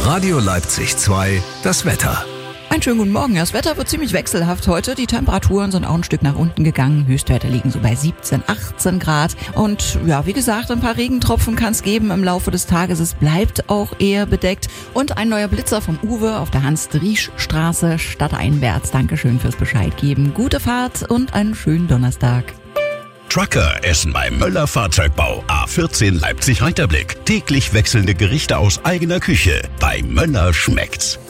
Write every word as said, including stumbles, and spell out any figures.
Radio Leipzig zwei, das Wetter. Einen schönen guten Morgen. Das Wetter wird ziemlich wechselhaft heute. Die Temperaturen sind auch ein Stück nach unten gegangen. Höchstwerte liegen so bei siebzehn, achtzehn Grad. Und ja, wie gesagt, ein paar Regentropfen kann es geben im Laufe des Tages. Es bleibt auch eher bedeckt. Und ein neuer Blitzer vom Uwe auf der Hans-Driesch-Straße stadteinwärts. Dankeschön fürs Bescheid geben. Gute Fahrt und einen schönen Donnerstag. Trucker essen beim Möller Fahrzeugbau A vierzehn Leipzig-Reiterblick. Täglich wechselnde Gerichte aus eigener Küche. Bei Möller schmeckt's.